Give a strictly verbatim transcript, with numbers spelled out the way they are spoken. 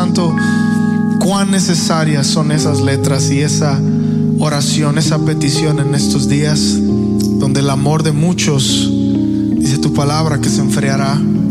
Santo, cuán necesarias son esas letras y esa oración, esa petición en estos días donde el amor de muchos, dice tu palabra, que se enfriará.